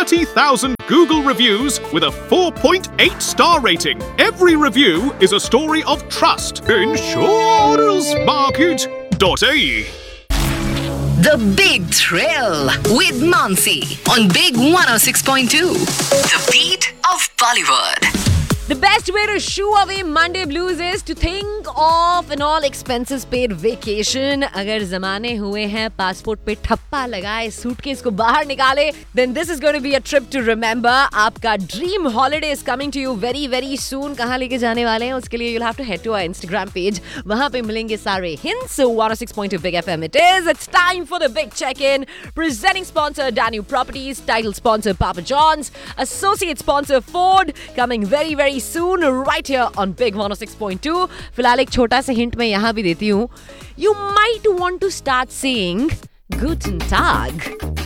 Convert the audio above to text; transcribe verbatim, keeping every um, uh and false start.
thirty thousand Google reviews with a four point eight star rating. Every review is a story of trust. Insurance Market dot A E. The Big Thrill with Mansi on Big one oh six point two. The beat of Bollywood. The best way to shoo away Monday blues is to think of an all expenses paid vacation. अगर जमाने हुए हैं passport पे ठप्पा लगाए suitcase को बाहर निकाले, then this is going to be a trip to remember. आपका dream holiday is coming to you very very soon. कहाँ लेके जाने वाले हैं उसके लिए you'll have to head to our Instagram page. वहाँ पे मिलेंगे सारे hints. So one oh six point two Big F M it is. It's time for the big check-in. Presenting sponsor Danube Properties, title sponsor Papa John's, associate sponsor Ford. Coming very very soon right here on Big one oh six point two. फिलहाल एक छोटा सा hint मैं यहाँ भी देती हूँ. You might want to start saying Guten Tag.